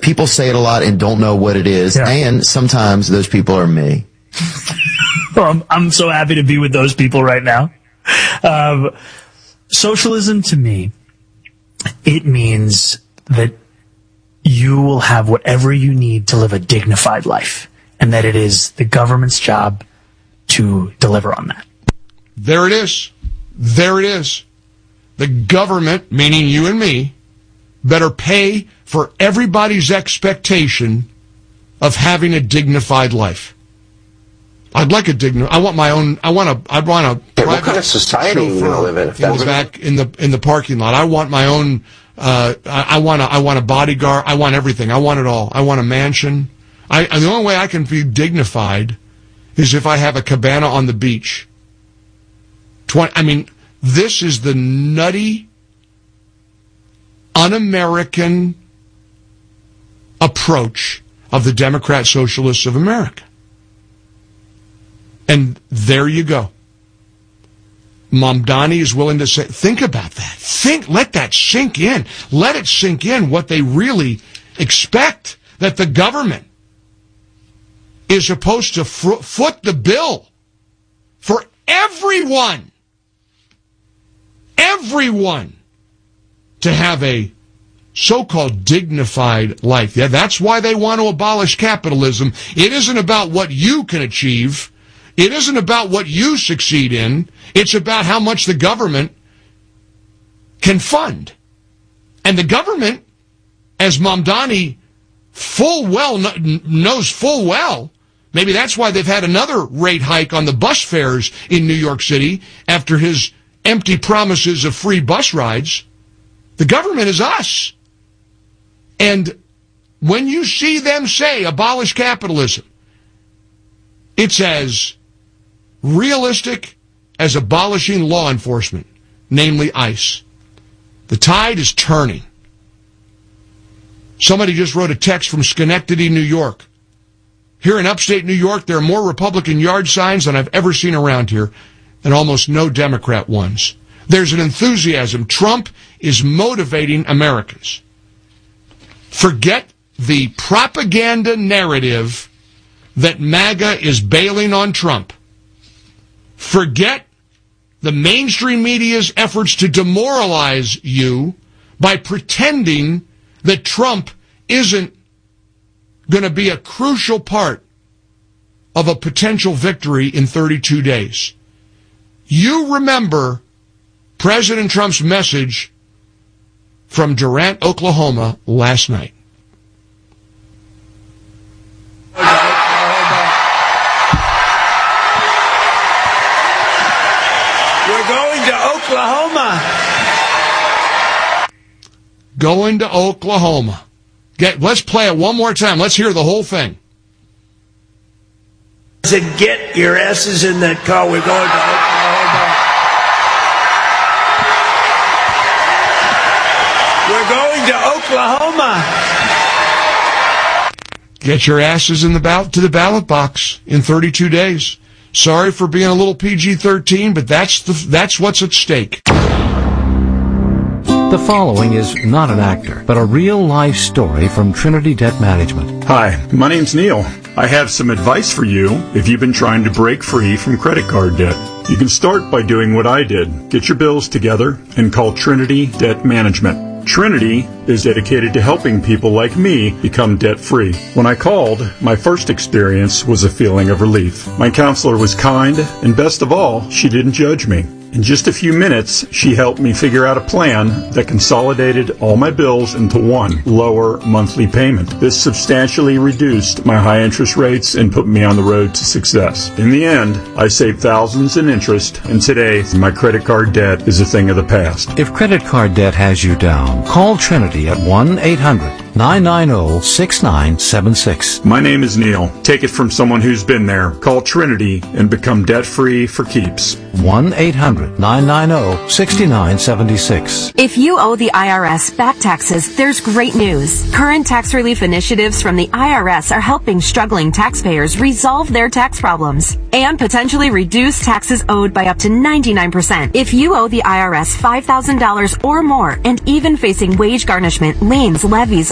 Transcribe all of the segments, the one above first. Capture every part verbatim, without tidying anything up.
people say it a lot and don't know what it is, yeah. and sometimes those people are me. Well, I'm, I'm so happy to be with those people right now. Um, socialism to me, it means that you will have whatever you need to live a dignified life, and that it is the government's job to deliver on that. There it is. There it is. The government, meaning you and me, better pay for everybody's expectation of having a dignified life. I'd like a dignified. I want my own. I want a. I want a. Hey, what kind of society are you going to live in? If in the back in the in the parking lot. I want my own. Uh, I, I want a. I want a bodyguard. I want everything. I want it all. I want a mansion. I. And the only way I can be dignified is if I have a cabana on the beach. Twenty. I mean, this is the nutty, un-American approach of the Democrat Socialists of America. And there you go. Mamdani is willing to say, think about that. Think, let that sink in. Let it sink in what they really expect, that the government is supposed to fr- foot the bill for everyone, everyone to have a so-called dignified life. Yeah, that's why they want to abolish capitalism. It isn't about what you can achieve. It isn't about what you succeed in. It's about how much the government can fund. And the government, as Mamdani full well knows full well, maybe that's why they've had another rate hike on the bus fares in New York City after his empty promises of free bus rides. The government is us. And when you see them say abolish capitalism, it's as realistic as abolishing law enforcement, namely ICE. The tide is turning. Somebody just wrote a text from Schenectady, New York. Here in upstate New York, there are more Republican yard signs than I've ever seen around here, and almost no Democrat ones. There's an enthusiasm. Trump is motivating Americans. Forget the propaganda narrative that MAGA is bailing on Trump. Forget the mainstream media's efforts to demoralize you by pretending that Trump isn't going to be a crucial part of a potential victory in thirty-two days. You remember President Trump's message from Durant, Oklahoma last night. We're going to Oklahoma. Going to Oklahoma. Get, let's play it one more time. Let's hear the whole thing. I said, get your asses in that car. We're going to Oklahoma. We're going to Oklahoma. Get your asses in the ballot to the ballot box in thirty-two days. Sorry for being a little P G thirteen, but that's the that's what's at stake. The following is not an actor, but a real-life story from Trinity Debt Management. Hi, my name's Neil. I have some advice for you if you've been trying to break free from credit card debt. You can start by doing what I did. Get your bills together and call Trinity Debt Management. Trinity is dedicated to helping people like me become debt-free. When I called, my first experience was a feeling of relief. My counselor was kind, and best of all, she didn't judge me. In just a few minutes, she helped me figure out a plan that consolidated all my bills into one lower monthly payment. This substantially reduced my high interest rates and put me on the road to success. In the end, I saved thousands in interest, and today, my credit card debt is a thing of the past. If credit card debt has you down, call Trinity at one eight hundred nine nine zero six nine seven six. My name is Neil. Take it from someone who's been there. Call Trinity and become debt-free for keeps. one eight hundred nine nine zero six nine seven six. If you owe the I R S back taxes, there's great news. Current tax relief initiatives from the I R S are helping struggling taxpayers resolve their tax problems and potentially reduce taxes owed by up to ninety-nine percent. If you owe the I R S five thousand dollars or more and even facing wage garnishment, liens, levies,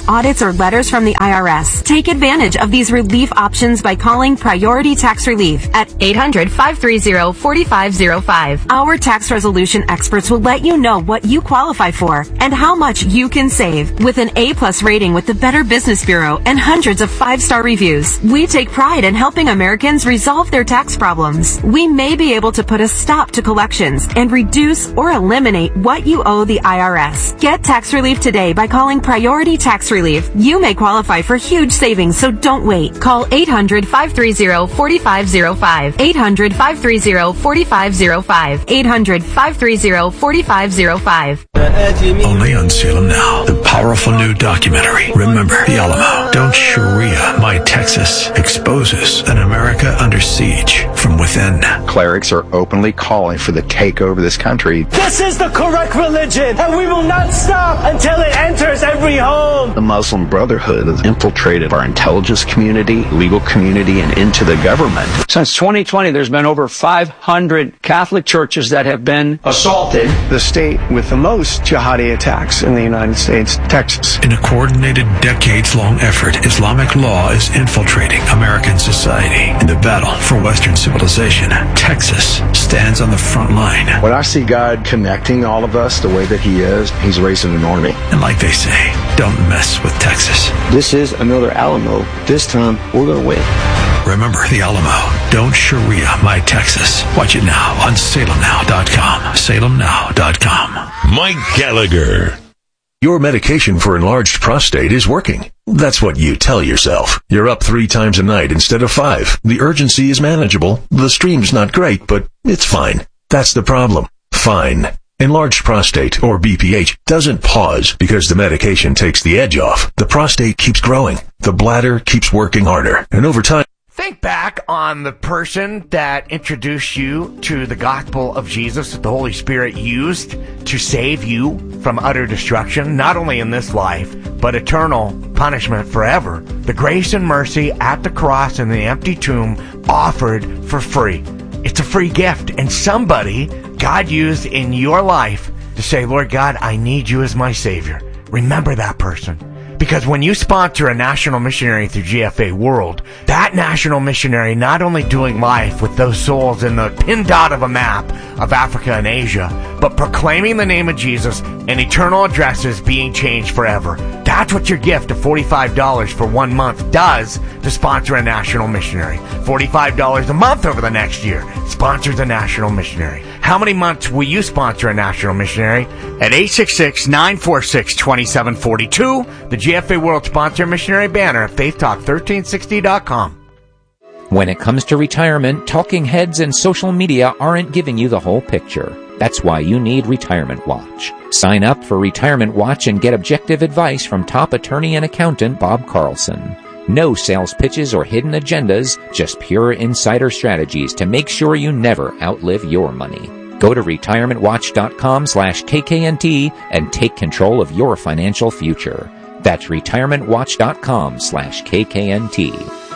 audits or letters from the I R S. Take advantage of these relief options by calling Priority Tax Relief at eight hundred, five three zero, four five zero five. Our tax resolution experts will let you know what you qualify for and how much you can save. With an A-plus rating with the Better Business Bureau and hundreds of five-star reviews, we take pride in helping Americans resolve their tax problems. We may be able to put a stop to collections and reduce or eliminate what you owe the I R S. Get tax relief today by calling Priority Tax Relief. You may qualify for huge savings, so don't wait. Call eight hundred, five three zero, four five zero five. eight hundred, five three zero, four five zero five. eight hundred, five three zero, four five zero five. Only on Salem Now, the powerful new documentary, Remember the Alamo. Don't Sharia My Texas, exposes an America under siege from within. Clerics are openly calling for the takeover of this country. This is the correct religion, and we will not stop until it enters every home. The Muslim Brotherhood has infiltrated our intelligence community, legal community, and into the government. Since twenty twenty, there's been over five hundred Catholic churches that have been assaulted. The state with the most jihadi attacks in the United States, Texas. In a coordinated, decades-long effort, Islamic law is infiltrating American society. In the battle for Western civilization, Texas stands on the front line. When I see God connecting all of us the way that He is, He's raising an army. And like they say, don't mess with Texas. This is another Alamo. This time, we're going to win. Remember the Alamo. Don't Sharia My Texas. Watch it now on Salem Now dot com. Salem Now dot com. Mike Gallagher. Your medication for enlarged prostate is working. That's what you tell yourself. You're up three times a night instead of five. The urgency is manageable. The stream's not great, but it's fine. That's the problem. Fine. Enlarged prostate, or B P H, doesn't pause because the medication takes the edge off. The prostate keeps growing. The bladder keeps working harder. And over time, think back on the person that introduced you to the gospel of Jesus that the Holy Spirit used to save you from utter destruction, not only in this life, but eternal punishment forever. The grace and mercy at the cross and the empty tomb offered for free. It's a free gift, and somebody God used in your life to say, Lord God, I need you as my Savior. Remember that person. Because when you sponsor a national missionary through G F A World, that national missionary not only doing life with those souls in the pin dot of a map of Africa and Asia, but proclaiming the name of Jesus and eternal addresses being changed forever. That's what your gift of forty-five dollars for one month does to sponsor a national missionary. forty-five dollars a month over the next year sponsors a national missionary. How many months will you sponsor a national missionary? At eight six six, nine four six, two seven four two, the G F A World Sponsor Missionary banner at faith talk thirteen sixty dot com. When it comes to retirement, talking heads and social media aren't giving you the whole picture. That's why you need Retirement Watch. Sign up for Retirement Watch and get objective advice from top attorney and accountant Bob Carlson. No sales pitches or hidden agendas, just pure insider strategies to make sure you never outlive your money. Go to retirementwatch.com slash KKNT and take control of your financial future. That's retirementwatch.com slash KKNT.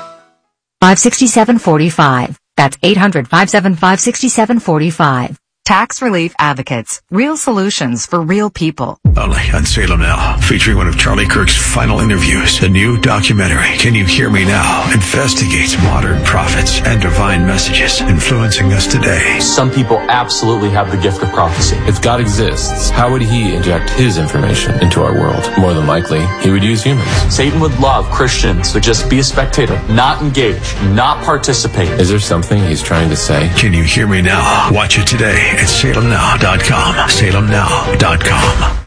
five sixty-seven forty-five. That's eight hundred, five seven five, six seven four five. Tax Relief Advocates. Real solutions for real people. Only on Salem Now, featuring one of Charlie Kirk's final interviews. The new documentary, Can You Hear Me Now?, investigates modern prophets and divine messages influencing us today. Some people absolutely have the gift of prophecy. If God exists, how would he inject his information into our world? More than likely, he would use humans. Satan would love Christians to just be a spectator, not engage, not participate. Is there something he's trying to say? Can You Hear Me Now? Watch it today at Salem Now dot com. Salem Now dot com.